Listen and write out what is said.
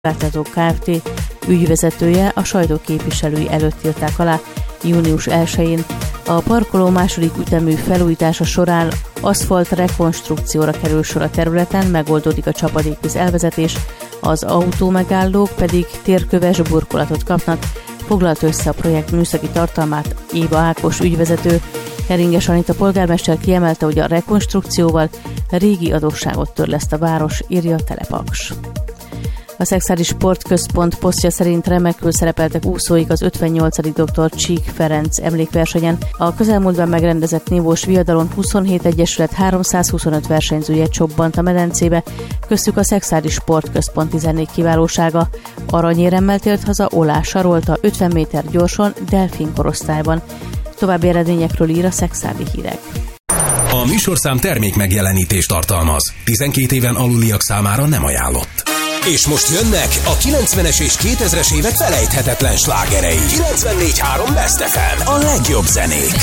Szolgáltató Kft. Ügyvezetője a sajtóképviselői előtt írták alá június 1-én. A parkoló második ütemű felújítása során aszfalt rekonstrukcióra kerül sor a területen, megoldódik a csapadékvíz elvezetés, az autómegállók pedig térköves burkolatot kapnak, foglalt össze a projekt műszaki tartalmát Éva Ákos ügyvezető. Heringes Anita polgármester kiemelte, hogy a rekonstrukcióval régi adósságot törleszt a város, írja a Telepaks. A Szexádi Sportközpont posztja szerint remekül szerepeltek úszóik az 58. dr. Csík Ferenc emlékversenyen. A közelmúltban megrendezett nívós viadalon 27 egyesület 325 versenyzője csobbant a medencébe, köztük a Szexádi Sportközpont 14 kiválósága. Aranyéremmel tért haza Olá Sarolta 50 méter gyorson delfin korosztályban. További eredményekről ír a Szexádi Hírek. A műsorszám termék megjelenítést tartalmaz. 12 éven aluliak számára nem ajánlott. És most jönnek a 90-es és 2000-es évek felejthetetlen slágerei. 94.3 Best FM. A legjobb zenék.